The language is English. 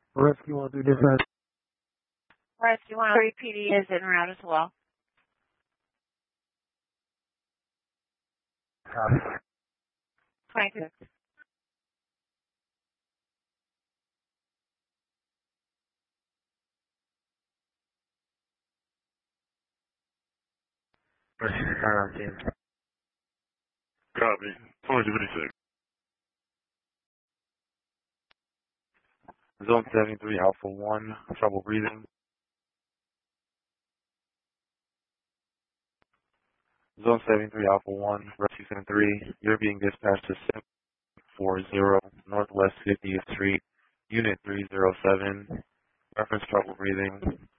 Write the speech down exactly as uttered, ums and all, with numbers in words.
Rescue one three dispatch. Rescue one oh three P D is en route as well. Copy. twenty-six. Rescue team. Copy. twenty-two fifty-six. Zone seventy-three Alpha one, trouble breathing. Zone seventy-three Alpha one, Rescue Center three, you're being dispatched to seven four zero Northwest fiftieth Street, Unit three zero seven, reference trouble breathing.